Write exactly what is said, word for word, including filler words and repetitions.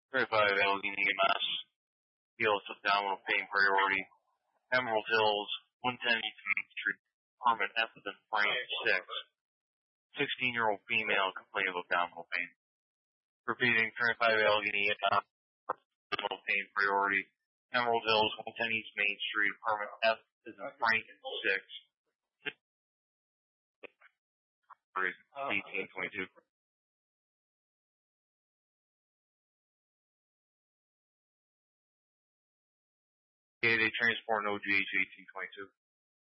thirty-five Allegheny E M S, deals abdominal pain priority, Emerald Hills, one ten East Main Street, permanent F in frame six. sixteen-year-old female complaining of abdominal pain. Repeating, thirty-five Allegheny E M S, abdominal pain priority, Emerald Hills, one ten East Main Street, permanent F is in Frank six. eighteen twenty-two. Okay, they transport no G H eighteen twenty-two.